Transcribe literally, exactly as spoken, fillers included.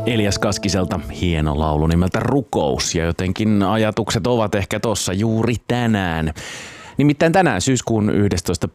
Elias Kaskiselta hieno laulu nimeltä Rukous, ja jotenkin ajatukset ovat ehkä tossa juuri tänään. Nimittäin tänään syyskuun yhdestoista